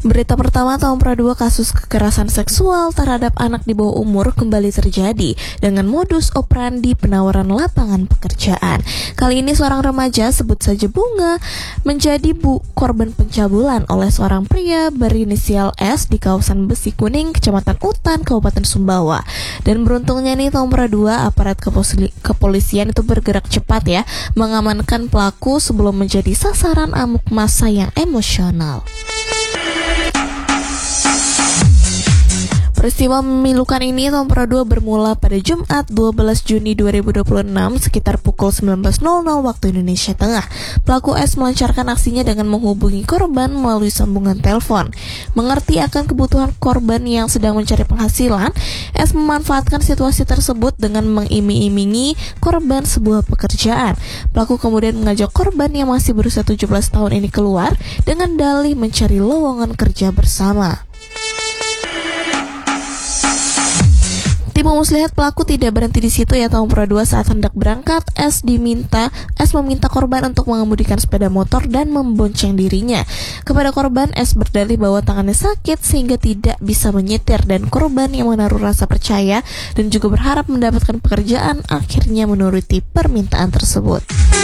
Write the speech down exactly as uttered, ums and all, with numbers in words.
Berita pertama tahun dua kasus kekerasan seksual terhadap anak di bawah umur kembali terjadi dengan modus operandi penawaran lapangan pekerjaan. Kali ini seorang remaja, sebut saja Bunga, menjadi bu korban pencabulan oleh seorang pria berinisial S di kawasan Besi Kuning, Kecamatan Utan, Kabupaten Sumbawa. Dan beruntungnya nih tahun dua aparat keposili- kepolisian itu bergerak cepat ya, mengamankan pelaku sebelum menjadi sasaran amuk massa yang emosional. Peristiwa memilukan ini tahun dua bermula pada Jumat dua belas Juni dua ribu dua puluh enam sekitar pukul sembilan belas waktu Indonesia Tengah. Pelaku S melancarkan aksinya dengan menghubungi korban melalui sambungan telepon. Mengerti akan kebutuhan korban yang sedang mencari penghasilan, S memanfaatkan situasi tersebut dengan mengiming-imingi korban sebuah pekerjaan. Pelaku kemudian mengajak korban yang masih berusia tujuh belas tahun ini keluar dengan dalih mencari lowongan kerja bersama. Tipu muslihat pelaku tidak berhenti di situ ya tahun dua saat hendak berangkat, S diminta S meminta korban untuk mengemudikan sepeda motor dan membonceng dirinya. Kepada korban, S berdalih bahwa tangannya sakit sehingga tidak bisa menyetir, dan korban yang menaruh rasa percaya dan juga berharap mendapatkan pekerjaan akhirnya menuruti permintaan tersebut.